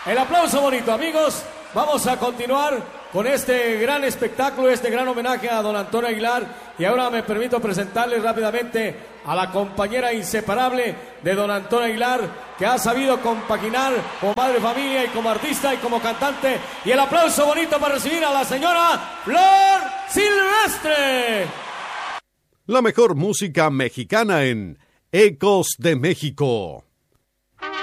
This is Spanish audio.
El aplauso bonito, amigos. Vamos a continuar con este gran espectáculo, este gran homenaje a don Antonio Aguilar. Y ahora me permito presentarles rápidamente a la compañera inseparable de don Antonio Aguilar, que ha sabido compaginar como madre de familia y como artista y como cantante. Y el aplauso bonito para recibir a la señora Flor Silvestre. La mejor música mexicana en Ecos de México.